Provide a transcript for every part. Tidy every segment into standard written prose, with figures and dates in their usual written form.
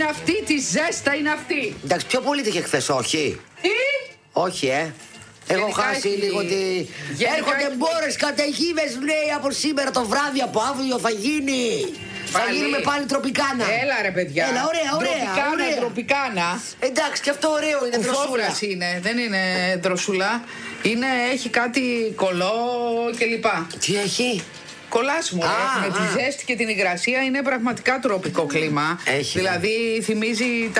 είναι αυτή, τη ζέστα είναι αυτή. Εντάξει, πιο πολύ είχε χθες, όχι. Τι? Όχι, Έχω χάσει λίγο τη. Έρχονται μπόρες, καταιγίδες, λέει, από σήμερα το βράδυ, από αύριο θα γίνει. Θα γίνουμε πάλι τροπικάνα. Έλα ρε παιδιά. Έλα, ωραία. Τροπικάνα. Εντάξει, και αυτό ωραίο είναι. Κουφόβρας είναι, δεν είναι δροσούλα. Έχει κάτι κολό κλπ. Τι έχει? Κολλάσιμο, με τη ζέστη και την υγρασία είναι πραγματικά τροπικό κλίμα. Έχει, δηλαδή θυμίζει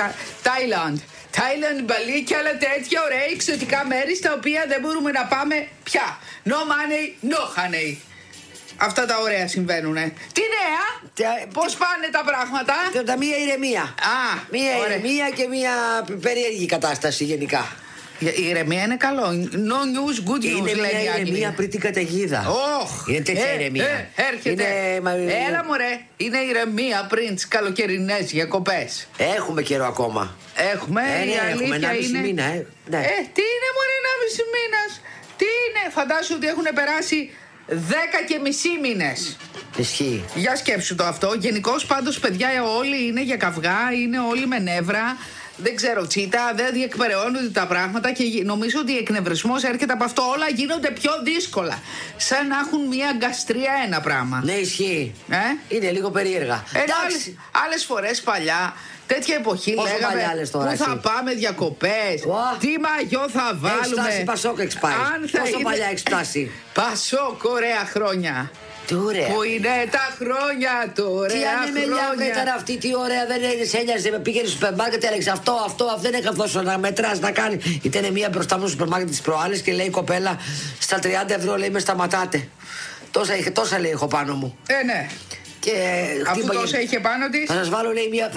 Τάιλαντ, Μπαλί και άλλα τέτοια ωραία εξωτικά μέρη στα οποία δεν μπορούμε να πάμε πια. No money, no honey. Αυτά τα ωραία συμβαίνουνε. Τι νέα, πώς πάνε τα πράγματα? Μία ηρεμία. Μία ηρεμία και μία περίεργη κατάσταση γενικά. Η ηρεμία είναι καλό. No news, good news. Είναι μια ηρεμία πριν την καταιγίδα. Είναι τέτοια ηρεμία. Έρχεται. Έλα μωρέ. Είναι ηρεμία πριν τις καλοκαιρινές διακοπές. Έχουμε καιρό ακόμα. Έχουμε. Έχουμε 1,5 μήνα. Τι είναι μωρέ 1,5 μήνας? Τι είναι? Φαντάσου ότι έχουν περάσει 10 και μισή μήνες. Ισχύει. Για σκέψου το αυτό. Γενικώς πάντως παιδιά όλοι είναι για καυγά, είναι όλοι με νεύρα. Δεν ξέρω, Τσίτα, δεν διεκπεραιώνονται τα πράγματα και νομίζω ότι ο εκνευρισμός έρχεται από αυτό. Όλα γίνονται πιο δύσκολα. Σαν να έχουν μια γκαστρία ένα πράγμα. Ναι, ισχύει. Είναι λίγο περίεργα. Άλλες φορές παλιά, τέτοια εποχή πόσο λέγαμε τώρα, πού θα πάμε διακοπές, τι μαγιό θα βάλουμε. Έχεις φτάσει Πασόκ, έχεις πάει. Πόσο παλιά έχεις φτάσει? Πασόκ, ωραία χρόνια. Τι ωραία. Πού είναι τα χρόνια, το ωραία. Τι ανεμελιά ήταν αυτή, τι ωραία, δεν σε ένοιαζε. Πήγαινε στο σούπερ μάρκετ, έλεγε αυτό, δεν είχα δώσει να μετράς, να κάνει. Ήταν μία μπροστά μου στο σούπερ μάρκετ τις προάλλες και λέει η κοπέλα, στα 30 ευρώ λέει με σταματάτε. Τόσα λέει έχω πάνω μου. Ναι. Και αφού τόσα είχε πάνω της. Θα σας βάλω λέει μία.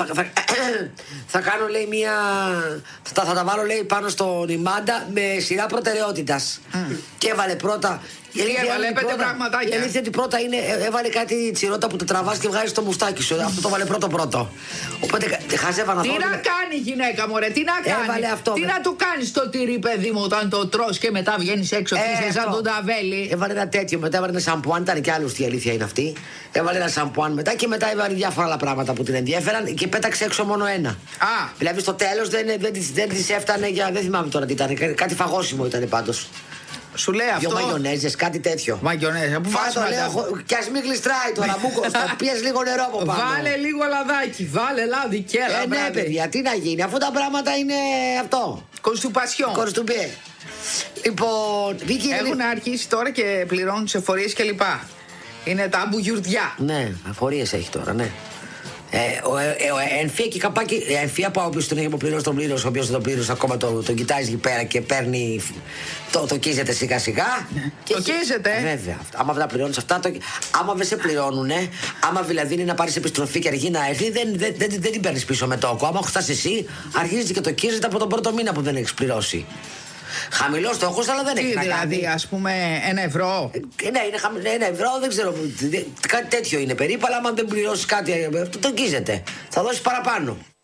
Θα κάνω λέει μία. Θα τα βάλω λέει πάνω στον ημάντα με σειρά προτεραιότητας. Και έβαλε πρώτα. Έβαλε 5 πραγματάκια. Η αλήθεια ότι πρώτα είναι. Έβαλε κάτι τσιρότα που το τραβάς και βγάζεις το μουστάκι σου. Αυτό το βάλε πρώτο. Οπότε χαζεύανα αυτό. Τι να κάνει γυναίκα μου, ρε, τι να κάνει. Έβαλε αυτό. Τι να του κάνεις το τυρί, παιδί μου, όταν το τρως και μετά βγαίνεις έξω και είσαι σαν τον ταβέλι. Έβαλε ένα τέτοιο, μετά έβαλε ένα σαμπουάν. Ήταν και άλλος, η αλήθεια είναι αυτή. Έβαλε ένα σαμπουάν μετά και μετά έβαλε διάφορα άλλα πράγματα που την ενδιαφέραν και πέταξε έξω μόνο ένα. Δηλαδή στο τέλος δεν της έφτανε για. Δεν θυμάμαι τώρα τι ήταν. Κάτι φαγόσιμο ήταν πάντως. Σου λέει αυτό. 2 μαγιονέζες, κάτι τέτοιο. Μαγιονέζα, που βάζει. Κι ας μην γλιστράει τώρα, πιες λίγο νερό από πάνω. Βάλε λίγο λαδάκι, βάλε λάδι και έλα. Ναι, παιδιά, τι να γίνει, αφού τα πράγματα είναι αυτό. Κονστουπασιόν. Κονστουπέ. Λοιπόν, έχουν αρχίσει τώρα και πληρώνουν σε εφορίες κλπ. Είναι τα μπουγιουρδιά. Ναι, εφορίες έχει τώρα, ναι. Εμφία και καπάκι. Εμφία από όποιος τον έχει αποπληρώσει τον πλήρωσε. Ο οποίος δεν τον πλήρωσε ακόμα τον κοιτάζει εκεί πέρα και παίρνει. Το κίζεται σιγά σιγά. Το κίζεται. Βέβαια. Άμα δεν τα πληρώνεις αυτά. Άμα δεν σε πληρώνουνε, άμα δηλαδή είναι να πάρεις επιστροφή και αργεί να έρθει, δεν την παίρνεις πίσω με τόκο. Άμα χρωστάς εσύ, αρχίζει και το κίζεται από τον πρώτο μήνα που δεν έχεις πληρώσει. Χαμηλό στόχο, αλλά δεν έχει να κάνει. Δηλαδή, ας πούμε, 1 ευρώ. Ναι, είναι 1 ευρώ, δεν ξέρω. Κάτι τέτοιο είναι περίπου, αλλά άμα δεν πληρώσει κάτι, το κίζεται. Θα δώσει παραπάνω.